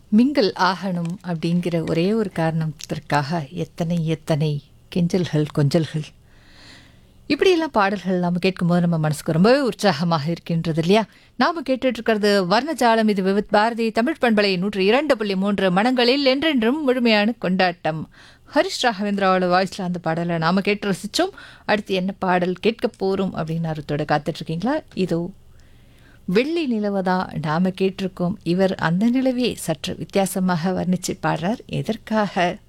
Mingle ஆகணும் அப்படிங்கிற ஒரே ஒரு காரணத்திற்காக எத்தனை எத்தனை கெஞ்சல்கள் கொஞ்சல்கள் இப்படியெல்லாம் பாடல்கள் நாம் கேட்கும்போது நம்ம மனசுக்கு ரொம்பவே உற்சாகமாக இருக்கின்றது இல்லையா? நாம் கேட்டுட்ருக்கிறது வர்ணஜாலம். இது விவித் பாரதி தமிழ் பண்பலை 102.3 மனங்களில் என்றென்றும் முழுமையான கொண்டாட்டம். ஹரிஷ் ராகவேந்திராவோட வாய்ஸில் அந்த பாடலை நாம் கேட்டு ரசித்தோம். அடுத்து என்ன பாடல் கேட்க போகிறோம் அப்படின்னு அர்த்தத்தோட காத்துட்ருக்கீங்களா? இதோ வெள்ளி நிலவை தான் நாம் கேட்டிருக்கோம். இவர் அந்த நிலவே சற்று வித்தியாசமாக வர்ணித்து பாடுறார். எதற்காக?